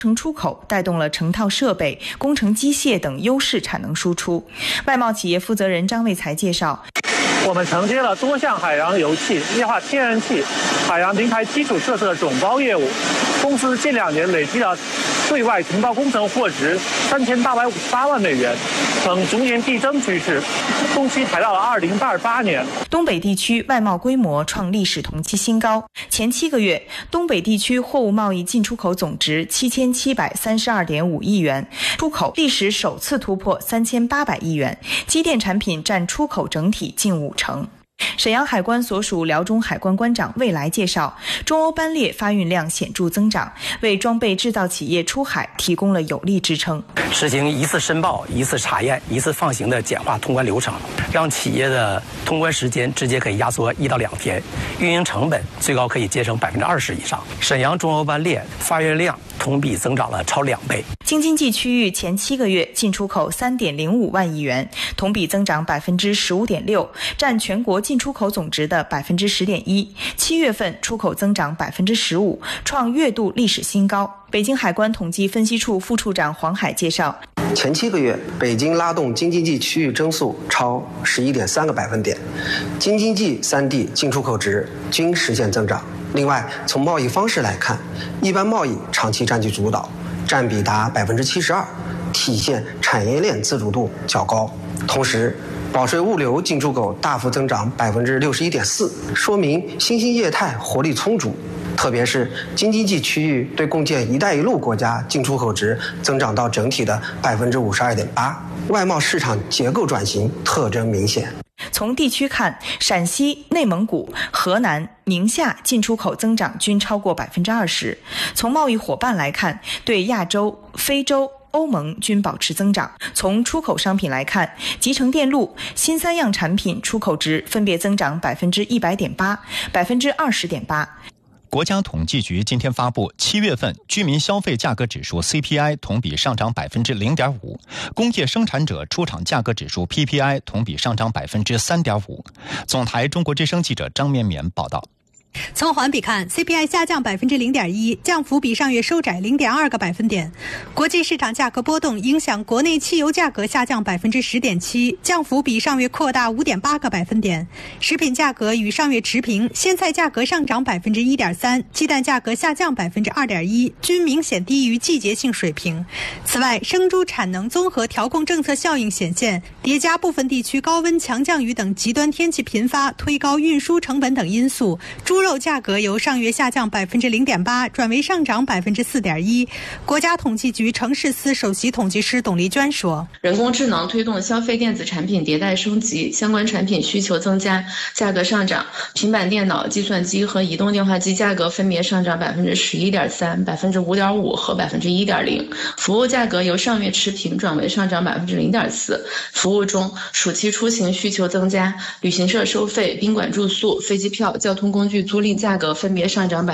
成出口带动了成套设备、工程机械等优势产能输出。外贸企业负责人张卫才介绍， 我们承接了多项海洋油气、液化天然气、海洋平台基础设施的总包业务。公司近2年累计了对外情报工程获值3858万美元，呈逐年递增趋势，中期排到了2028年。 东北地区外贸规模创历史同期新高，前7个月，东北地区货物贸易进出口总值7732.5亿元，出口历史首次突破3800亿元，机电产品占出口整体近50%。沈阳海关所属辽中海关关长魏来介绍，中欧班列发运量显著增长，为装备制造企业出海提供了有力支撑。 实行一次申报、一次查验、一次放行的简化通关流程，让企业的通关时间直接可以压缩1到2天，运营成本最高可以节省20%以上。沈阳中欧班列发运量同比增长了超2倍。 京津冀区域前7个月进出口3.05万亿元，同比增长15.6%，占全国进出口总值的10.1%。7月份出口增长15%，创月度历史新高。北京海关统计分析处副处长黄海介绍， 前7个月，北京拉动京津冀区域增速超11.3个百分点，京津冀3地进出口值均实现增长。另外，从贸易方式来看，一般贸易长期占据主导，占比达72%，体现产业链自主度较高。同时，保税物流进出口大幅增长61.4%，说明新兴业态活力充足。特别是京津冀区域对共建“一带一路”国家进出口值增长到整体的52.8%，外贸市场结构转型特征明显。 从地区看，陕西、内蒙古、河南、宁夏进出口增长均超过20%。从贸易伙伴来看，对亚洲、非洲、欧盟均保持增长。从出口商品来看，集成电路、新3样产品出口值分别增长100.8%、20.8%。 国家统计局今天发布7月份居民消费价格指数 CPI 同比上涨0.5%，工业生产者出厂价格指数 PPI 同比上涨3.5%。总台中国之声记者张绵绵报道。 从环比看 ，CPI 下降0.1%，降幅比上月收窄0.2个百分点。国际市场价格波动影响国内汽油价格下降10.7%，降幅比上月扩大5.8个百分点。食品价格与上月持平，鲜菜价格上涨1.3%，鸡蛋价格下降2.1%，均明显低于季节性水平。此外，生猪产能综合调控政策效应显现，叠加部分地区高温、强降雨等极端天气频发，推高运输成本等因素，猪肉价格由上月下降0.8%转为上涨4.1%。国家统计局城市司首席统计师董丽娟说：“ 人工智能推动消费电子产品迭代升级，相关产品需求增加，价格上涨。平板电脑、计算机和移动电话机价格分别上涨11.3%、5.5%和1.0%。服务价格由上月持平转为上涨0.4%。服务中，暑期出行需求增加，旅行社收费、宾馆住宿、飞机票、交通工具租赁价格分别上涨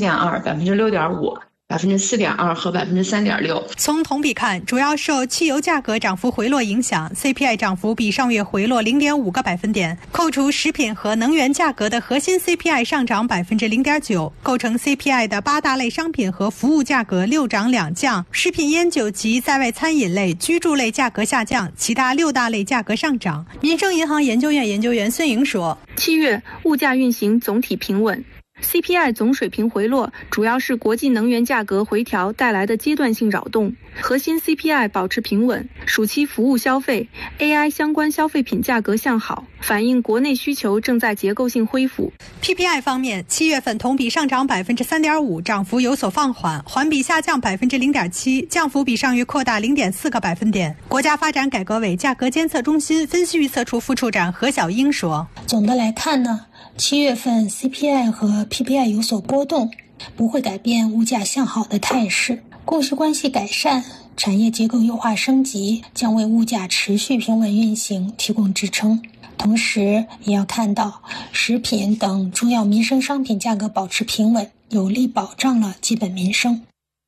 7.2%、6.5%、4.2%和3.6%。 从同比看，主要受汽油价格涨幅回落影响 ，CPI 涨幅比上月回落0.5个百分点。扣除食品和能源价格的核心 CPI 上涨0.9%，构成 CPI 的8大类商品和服务价格6涨2降，食品烟酒及在外餐饮类、居住类价格下降，其他6大类价格上涨。民生银行研究院研究员孙莹说 ：“7月物价运行总体平稳。CPI 总水平回落，主要是国际能源价格回调带来的阶段性扰动。核心 CPI 保持平稳，暑期服务消费、AI 相关消费品价格向好，反映国内需求正在结构性恢复。” PPI 方面，7月份同比上涨3.5%，涨幅有所放缓，环比下降0.7%，降幅比上月扩大0.4个百分点。国家发展改革委价格监测中心分析预测处副处长何小英说：“ 总的来看呢，7月份 CPI 和 PPI 有所波动，不会改变物价向好的态势。供需关系改善，产业结构优化升级将为物价持续平稳运行提供支撑。同时也要看到食品等重要民生商品价格保持平稳，有力保障了基本民生。”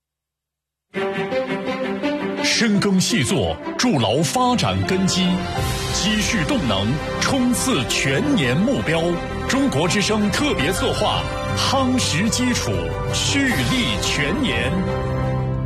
深耕细作，筑牢发展根基，积蓄动能，冲刺全年目标。中国之声特别策划，夯实基础，蓄力全年。